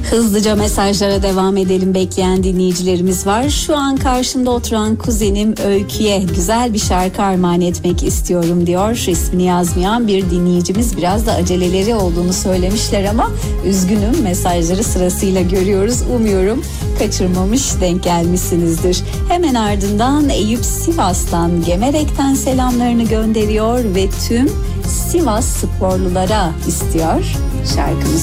Hızlıca mesajlara devam edelim. Bekleyen dinleyicilerimiz var. Şu an karşımda oturan kuzenim Öykü'ye güzel bir şarkı armağan etmek istiyorum diyor. İsmini yazmayan bir dinleyicimiz, biraz da aceleleri olduğunu söylemişler ama üzgünüm, mesajları sırasıyla görüyoruz. Umuyorum kaçırmamış, denk gelmişsinizdir. Hemen ardından Eyüp Sivas'tan, Gemerek'ten selamlarını gönderiyor ve tüm Sivas sporlulara istiyor şarkımız.